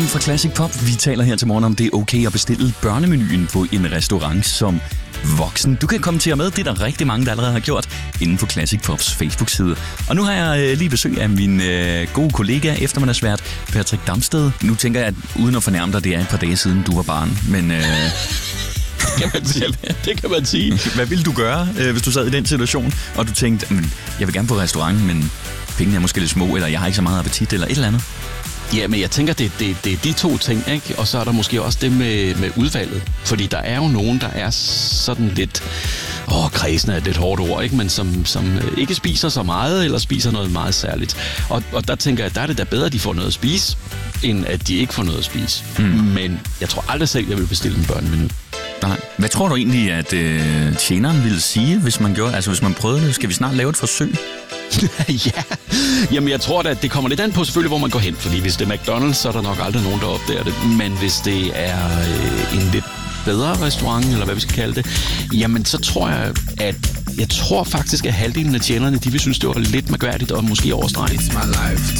Kim fra Classic Pop. Vi taler her til morgen om, det er okay at bestille børnemenuen på en restaurant som voksen. Du kan kommentere med, det er der rigtig mange, der allerede har gjort inden for Classic Pops Facebook-side. Og nu har jeg lige besøg af min gode kollega, eftermiddagsvært Patrick Damsted. Nu tænker jeg, at uden at fornærme dig, det er et par dage siden, du var barn, men... Det kan man sige. Hvad ville du gøre, hvis du sad i den situation, og du tænkte, jeg vil gerne på restaurant, men pengene er måske lidt små, eller jeg har ikke så meget appetit, eller et eller andet? Ja, men jeg tænker, det er de to ting, ikke? Og så er der måske også det med udvalget. Fordi der er jo nogen, der er sådan lidt... kredsende er et lidt hårdt ord, ikke? Men som ikke spiser så meget, eller spiser noget meget særligt. Og der tænker jeg, der er det da bedre, at de får noget at spise, end at de ikke får noget at spise. Men jeg tror aldrig selv, jeg vil bestille en børnemenu. Nej. Hvad tror du egentlig, at tjeneren ville sige, hvis man gjorde, altså hvis man prøvede det? Skal vi snart lave et forsøg? Ja, jamen jeg tror da, at det kommer lidt an på selvfølgelig, hvor man går hen. Fordi hvis det er McDonald's, så er der nok aldrig nogen, der opdager det. Men hvis det er en lidt bedre restaurant, eller hvad vi skal kalde det, jamen så tror jeg, faktisk, at halvdelen af tjenerne, de vil synes, det var lidt mærkværdigt og måske overstreget.